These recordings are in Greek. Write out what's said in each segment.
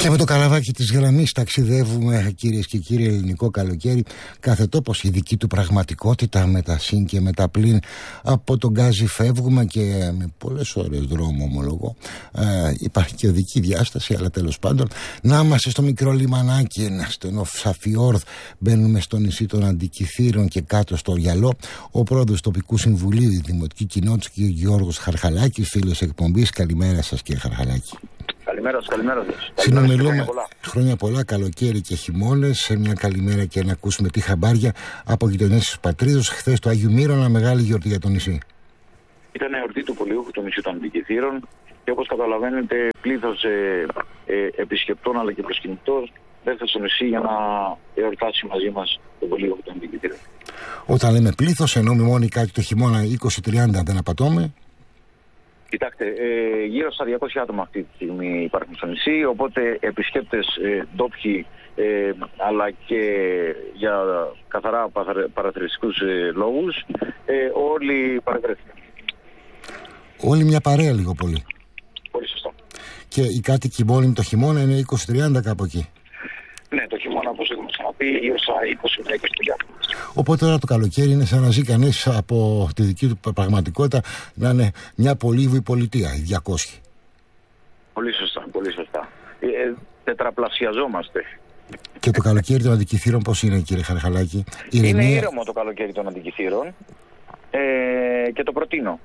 Και με το καραβάκι της γραμμής ταξιδεύουμε, κυρίες και κύριοι, ελληνικό καλοκαίρι. Κάθε τόπος η δική του πραγματικότητα, με τα συν και με τα πλην. Από τον Γκάζι φεύγουμε και με πολλές ώρες δρόμο, ομολογώ. Υπάρχει και οδική διάσταση, αλλά τέλος πάντων. Να είμαστε στο μικρό λιμανάκι, ένα στενό Σαφιόρδ. Μπαίνουμε στο νησί των Αντικιθήρων και κάτω στο Γυαλό. Ο πρόεδρος τοπικού συμβουλίου, η δημοτική κοινότητα, κ. Γιώργος Χαρχαλάκης, φίλος εκπομπής. Καλημέρα σας, κύριε Χαρχαλάκη. Καλημέρα σας. Συνομιλούμε χρόνια πολλά, καλοκαίρι και χειμώνες. Σε μια καλημέρα και να ακούσουμε τι χαμπάρια από γειτονιές της πατρίδος. Χθες το Άγιου Μύρωνα, μεγάλη γιορτή για το νησί. Ήταν εορτή του Πολιούχου του νησιού των Αντικιθήρων και όπως καταλαβαίνετε, πλήθος επισκεπτών αλλά και προσκυνητών έφτασε στο νησί για να εορτάσει μαζί μας τον Πολιούχο των Αντικιθήρων. Όταν λέμε πλήθος, εννοούμε μόνο κάτι το χειμώνα 20-30, δεν απατώμε. Κοιτάξτε, γύρω στα 200 άτομα αυτή τη στιγμή υπάρχουν στο νησί, οπότε επισκέπτες ντόπιοι αλλά και για καθαρά παρατηρητικούς λόγους όλοι παρευρέθηκαν. Όλη μια παρέα λίγο πολύ. Πολύ σωστά. Και οι κάτοικοι μόνιμοι το χειμώνα είναι 20-30 κάπου εκεί. Ναι, το χειμώνα, όπως έχουμε ξαναπεί, γύρω στα 20-20. Οπότε τώρα το καλοκαίρι είναι σαν να ζει κανείς από τη δική του πραγματικότητα να είναι μια πολύβη πολιτεία, οι 200. Πολύ σωστά. Τετραπλασιαζόμαστε. Και το καλοκαίρι των Αντικιθήρων πώς είναι, κύριε Χαρχαλάκη? Είναι ήρεμο το καλοκαίρι των Αντικιθήρων και το προτείνω.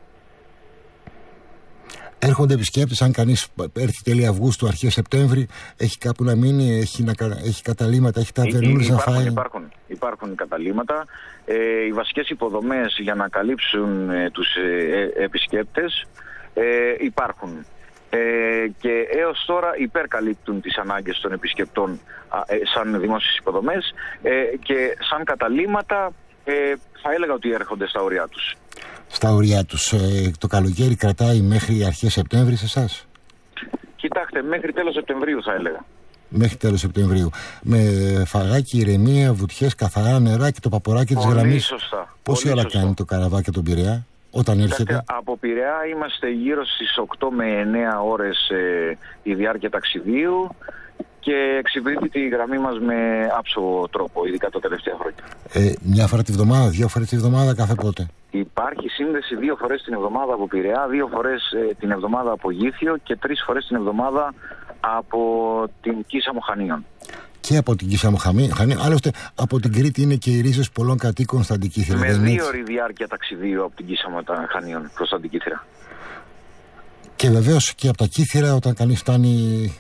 Έρχονται επισκέπτες, αν κανείς έρθει τέλη Αυγούστου, αρχές Σεπτέμβρη, έχει κάπου να μείνει, έχει καταλύματα, έχει ταβερνούλες να φάει? Υπάρχουν καταλύματα. Οι βασικές υποδομές για να καλύψουν τους επισκέπτες υπάρχουν. Και έως τώρα υπερκαλύπτουν τις ανάγκες των επισκεπτών σαν δημόσιες υποδομές και σαν καταλύματα θα έλεγα ότι έρχονται στα ωριά τους. Στα ωριά τους. Το καλοκαίρι κρατάει μέχρι αρχές Σεπτέμβρη σε εσάς? Κοιτάξτε, μέχρι τέλος Σεπτεμβρίου θα έλεγα. Μέχρι τέλος Σεπτεμβρίου. Με φαγάκι, ηρεμία, βουτιές, καθαρά νερά και το παποράκι της γραμμής. Σωστά. Πόση ώρα κάνει το καραβάκι από τον Πειραιά όταν έρχεται? Από Πειραιά είμαστε γύρω στις 8 με 9 ώρες η διάρκεια ταξιδίου και εξυπηρετεί τη γραμμή μας με άψογο τρόπο, ειδικά τα τελευταία χρόνια. Μια φορά τη βδομάδα, 2 φορές τη βδομάδα, κάθε πότε? Υπάρχει σύνδεση 2 φορές την εβδομάδα από Πειραιά, 2 φορές την εβδομάδα από Γήθιο και 3 φορές την εβδομάδα από την Κίσαμο Χανίων. Και από την Κίσαμο Χανίων. Άλλωστε από την Κρήτη είναι και οι ρίζες πολλών κατοίκων στα Αντικίθυρα. Με 2 ώρες διάρκεια ταξιδίου από την Κίσαμο Χανίων προς τα Αντικίθυρα. Και βεβαίως και από τα Κύθυρα όταν κανείς φτάνει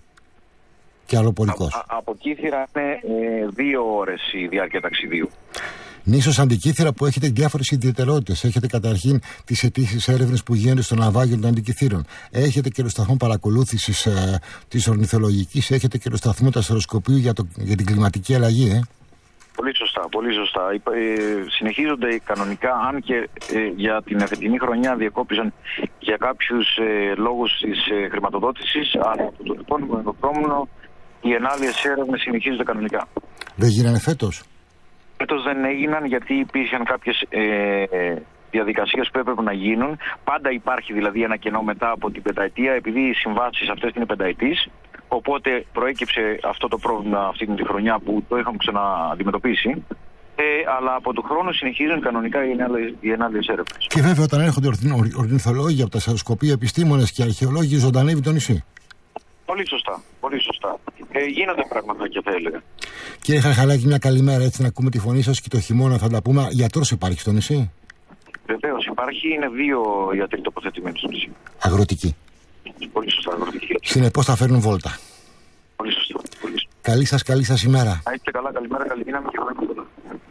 και αλλοπολικός. Από Κύθυρα είναι 2 ώρες η διάρκεια ταξιδίου. Νήσος Αντικίθυρα που έχετε διάφορες ιδιαιτερότητες. Έχετε καταρχήν τις αιτήσεις έρευνες που γίνονται στο ναυάγιο των Αντικιθήρων. Έχετε και το σταθμό παρακολούθησης της ορνηθολογικής. Έχετε και το σταθμό του αστεροσκοπείου για την κλιματική αλλαγή. Πολύ σωστά. Συνεχίζονται κανονικά, αν και για την εφετινή χρονιά διακόπησαν για κάποιους λόγους της χρηματοδότησης, αλλά από το επόμενο χρόνο οι ενάλλειες έρευνες συνεχίζονται κανονικά. Δεν γίνανε φέτος? Φέτος δεν έγιναν γιατί υπήρχαν κάποιες διαδικασίες που έπρεπε να γίνουν. Πάντα υπάρχει δηλαδή ένα κενό μετά από την πενταετία, επειδή οι συμβάσεις αυτές είναι πενταετής. Οπότε προέκυψε αυτό το πρόβλημα αυτή τη χρονιά που το είχαμε ξανααντιμετωπίσει. Αλλά από τον χρόνο συνεχίζουν κανονικά οι ενάλλειες έρευνες. Και βέβαια όταν έρχονται ορνηθολόγοι από τα αστεροσκοπεία, επιστήμονες και αρχαιολόγοι, ζωντανεύει το νησί. Πολύ σωστά. Γίνονται πραγματάκια, θα έλεγα. Κύριε Χαρχαλάκη, μια καλημέρα, έτσι να ακούμε τη φωνή σας και το χειμώνα θα τα πούμε. Γιατρός υπάρχει στο νησί? Βεβαίως υπάρχει, είναι 2 γιατροί τοποθετημένοι στο νησί. Αγροτικοί? Πολύ σωστά, αγροτικοί. Συνεπώς θα φέρνουν βόλτα. Πολύ σωστά. Καλή σας ημέρα. Να είστε καλά, καλημέρα, καλή δύναμη και χρόνια πολλά.